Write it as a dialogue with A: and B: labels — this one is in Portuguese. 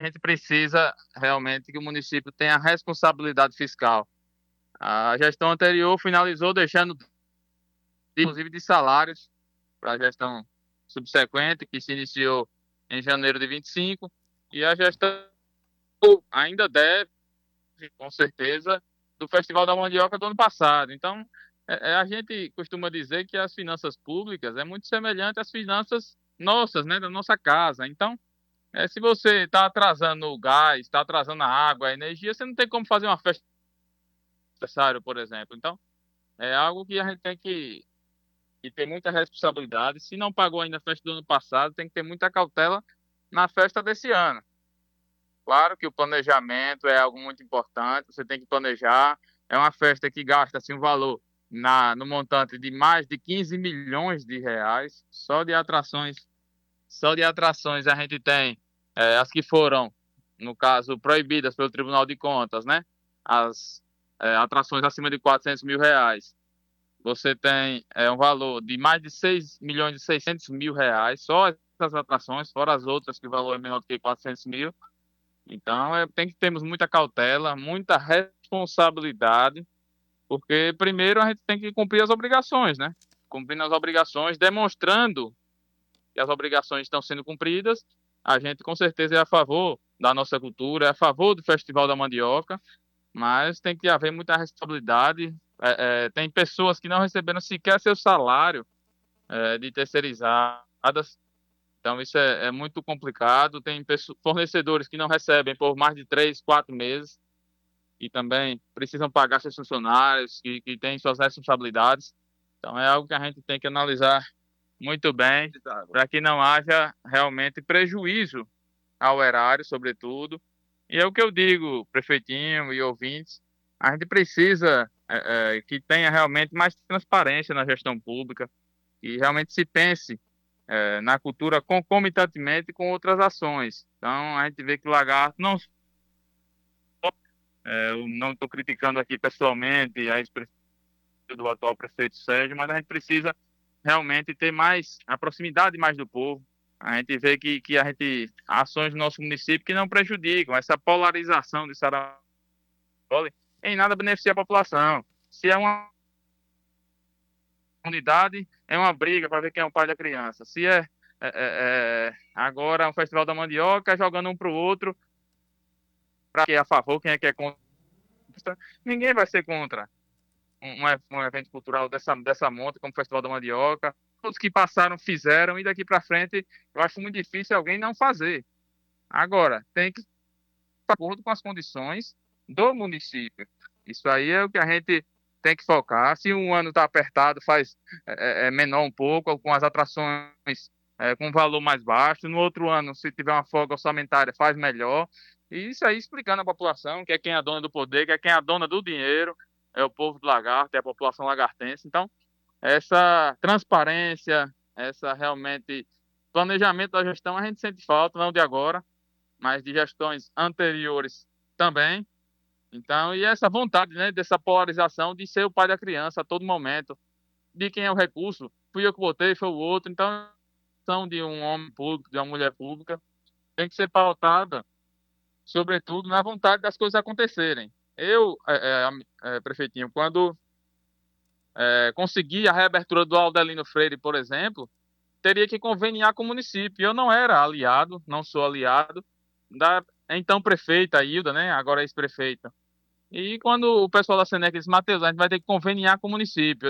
A: gente precisa realmente que o município tenha responsabilidade fiscal. A gestão anterior finalizou deixando, inclusive, de salários para a gestão subsequente, que se iniciou em janeiro de 25, e a gestão ainda deve, com certeza, do Festival da Mandioca do ano passado. Então, a gente costuma dizer que as finanças públicas é muito semelhante às finanças nossas, né, da nossa casa. Então, se você está atrasando o gás, está atrasando a água, a energia, você não tem como fazer uma festa aniversário, por exemplo. Então, é algo que a gente tem que ter muita responsabilidade. Se não pagou ainda a festa do ano passado, tem que ter muita cautela na festa desse ano. Claro que o planejamento é algo muito importante, você tem que planejar. É uma festa que gasta assim, um valor no montante de mais de 15 milhões de reais, só de atrações. Só de atrações a gente tem as que foram, no caso, proibidas pelo Tribunal de Contas, né? As atrações acima de 400 mil reais. Você tem um valor de mais de 6 milhões e 600 mil reais, só essas atrações, fora as outras que o valor é menor do que 400 mil. Então, tem que termos muita cautela, muita responsabilidade, porque primeiro a gente tem que cumprir as obrigações, né? Cumprindo as obrigações, demonstrando que as obrigações estão sendo cumpridas, a gente com certeza é a favor da nossa cultura, é a favor do Festival da Mandioca, mas tem que haver muita responsabilidade. Tem pessoas que não receberam sequer seu salário de terceirizadas, então isso é muito complicado. Tem fornecedores que não recebem por mais de 3, 4 meses e também precisam pagar seus funcionários, que têm suas responsabilidades. Então é algo que a gente tem que analisar muito bem, para que não haja realmente prejuízo ao erário, sobretudo. E é o que eu digo, prefeitinho e ouvintes, a gente precisa que tenha realmente mais transparência na gestão pública e realmente se pense na cultura concomitantemente com outras ações. Então, a gente vê que o lagarto não. Eu não estou criticando aqui pessoalmente a ex-prefeito do atual prefeito Sérgio, mas a gente precisa realmente ter mais a proximidade mais do povo. A gente vê que a gente ações do nosso município que não prejudicam essa polarização de Sarampole em nada beneficia a população. Se é uma unidade, é uma briga para ver quem é o pai da criança. Se agora um festival da mandioca jogando um para o outro para quem é a favor, quem é que é contra, ninguém vai ser contra um evento cultural dessa monta, como o Festival da Mandioca. Todos que passaram fizeram, e daqui para frente eu acho muito difícil alguém não fazer. Agora, tem que estar de acordo com as condições do município. Isso aí é o que a gente tem que focar. Se um ano está apertado, faz menor um pouco, com as atrações com um valor mais baixo. No outro ano, se tiver uma folga orçamentária, faz melhor. E isso aí explicando à população, que é quem é a dona do poder, que é quem é a dona do dinheiro, é o povo do lagarto, é a população lagartense. Então, essa transparência, essa realmente planejamento da gestão, a gente sente falta, não de agora, mas de gestões anteriores também. Então, e essa vontade, né, dessa polarização de ser o pai da criança a todo momento, de quem é o recurso, fui eu que botei, foi o outro. Então, a ação de um homem público, de uma mulher pública, tem que ser pautada, sobretudo, na vontade das coisas acontecerem. Eu, prefeitinho, quando consegui a reabertura do Aldelino Freire, por exemplo, teria que conveniar com o município. Eu não era aliado, não sou aliado da então prefeita Hilda, né, agora ex-prefeita. E quando o pessoal da Senec disse, Matheus, a gente vai ter que conveniar com o município.